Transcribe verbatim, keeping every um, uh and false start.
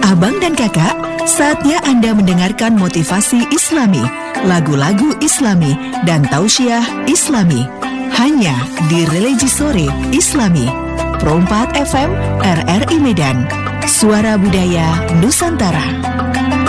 Abang dan kakak, saatnya Anda mendengarkan motivasi Islami, lagu-lagu Islami, dan tausiah Islami. Hanya di Religi Sore Islami, Pro empat F M R R I Medan, Suara Budaya Nusantara.